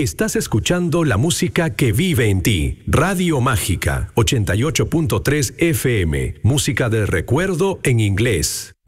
Estás escuchando la música que vive en ti. Radio Mágica, 88.3 FM. Música de recuerdo en inglés.